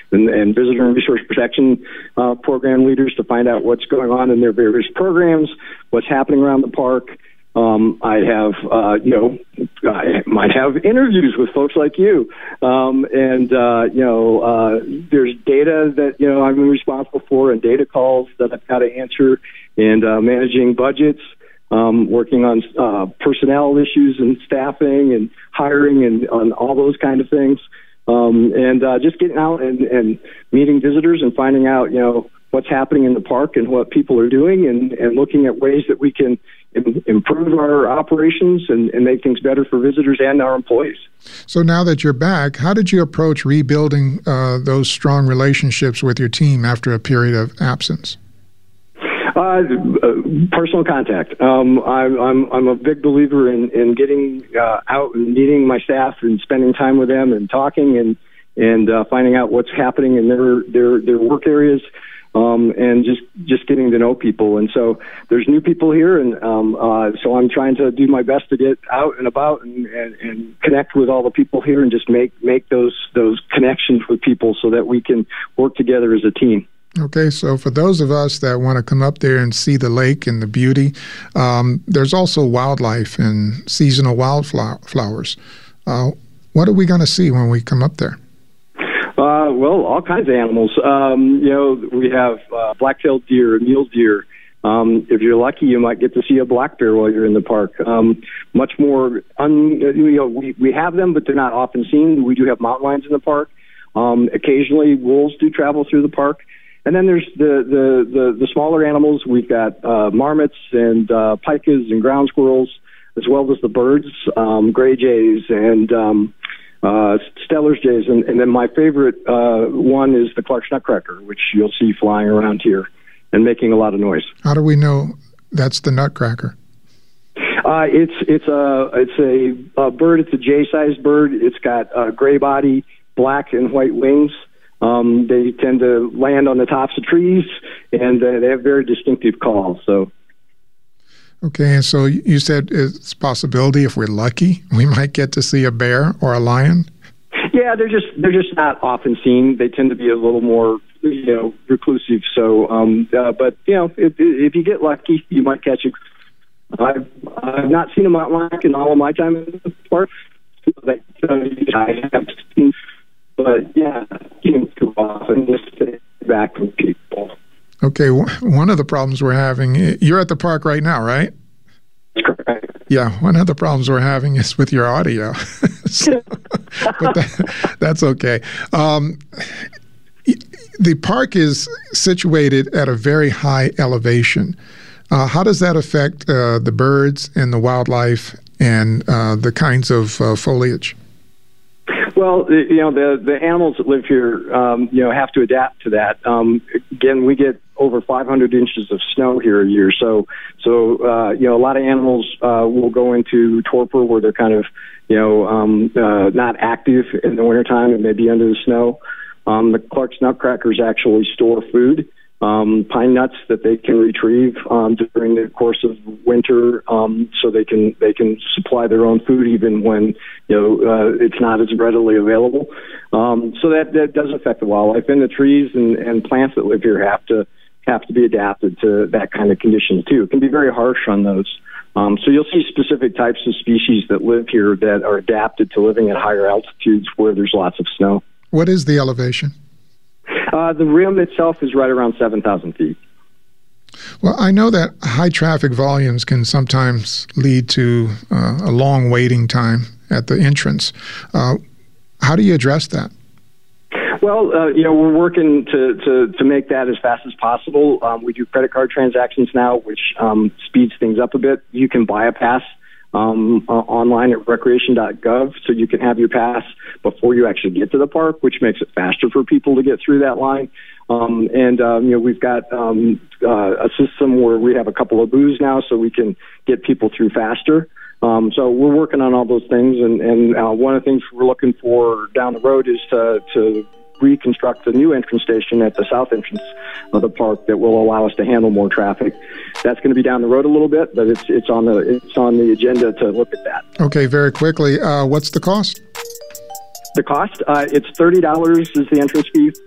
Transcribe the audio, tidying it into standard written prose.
and visitor and resource protection program leaders to find out what's going on in their various programs, what's happening around the park. I have, I might have interviews with folks like you, there's data that I'm responsible for, and data calls that I've got to answer, and managing budgets, working on personnel issues and staffing and hiring and on all those kind of things, just getting out and meeting visitors and finding out what's happening in the park and what people are doing, and looking at ways that we can improve our operations and make things better for visitors and our employees. So now that you're back, how did you approach rebuilding those strong relationships with your team after a period of absence? Personal contact. I'm a big believer in getting out and meeting my staff and spending time with them and talking and finding out what's happening in their work areas. And just getting to know people. And so there's new people here, and so I'm trying to do my best to get out and about and connect with all the people here and just make those connections with people so that we can work together as a team. Okay, so for those of us that want to come up there and see the lake and the beauty, there's also wildlife and seasonal wildflowers. What are we going to see when we come up there? Well, all kinds of animals. We have black-tailed deer, mule deer. If you're lucky, you might get to see a black bear while you're in the park. Much more, we have them, but they're not often seen. We do have mountain lions in the park. Occasionally, wolves do travel through the park. And then there's the smaller animals. We've got marmots and pikas and ground squirrels, as well as the birds, gray jays and Steller's jays, and then my favorite one is the Clark's nutcracker, which you'll see flying around here and making a lot of noise. How do we know that's the nutcracker? It's a bird. It's a jay-sized bird. It's got a gray body, black and white wings. They tend to land on the tops of trees, and they have very distinctive calls. So. Okay, and so you said it's a possibility, if we're lucky, we might get to see a bear or a lion? Yeah, they're just not often seen. They tend to be a little more, reclusive. So, but if you get lucky, you might catch it. I've not seen a mountain lion in all of my time in the park. I have seen, but yeah, too often just stay back from people. Okay, one of the problems we're having, you're at the park right now, right? Correct. Yeah, one of the problems we're having is with your audio. But that's okay. The park is situated at a very high elevation. How does that affect the birds and the wildlife and the kinds of foliage? Well, the animals that live here, have to adapt to that. Again, we get over 500 inches of snow here a year. So a lot of animals will go into torpor where they're kind of, not active in the wintertime and maybe under the snow. The Clark's nutcrackers actually store food, pine nuts that they can retrieve during the course of winter, so they can supply their own food even when it's not as readily available. So that does affect the wildlife, and the trees and plants that live here have to be adapted to that kind of condition too. It can be very harsh on those. So you'll see specific types of species that live here that are adapted to living at higher altitudes where there's lots of snow. What is the elevation? The rim itself is right around 7,000 feet. Well, I know that high traffic volumes can sometimes lead to a long waiting time at the entrance. How do you address that? Well, we're working to make that as fast as possible. We do credit card transactions now, which speeds things up a bit. You can buy a pass online at recreation.gov, so you can have your pass before you actually get to the park, which makes it faster for people to get through that line. We've got a system where we have a couple of booths now, so we can get people through faster. So we're working on all those things, and one of the things we're looking for down the road is to reconstruct a new entrance station at the south entrance of the park that will allow us to handle more traffic. That's going to be down the road a little bit, but it's on the agenda to look at that. Okay, very quickly, what's the cost? The cost, it's $30 is the entrance fee